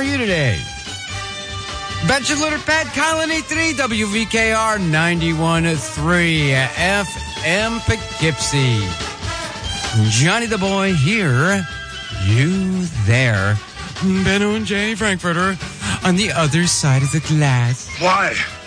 are you today? Bachelor Pad Colony 3, WVKR 91.3 FM Poughkeepsie. Johnny the Boy here, you there. Benno and Jay Frankfurter on the other side of the glass. Why?